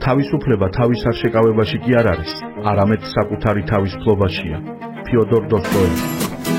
თავისუფლება თავის არშეკავებაში კი არ არის, არამედ საკუთარი თავის ფლობაშია. ფიოდორ დოსტოევსკი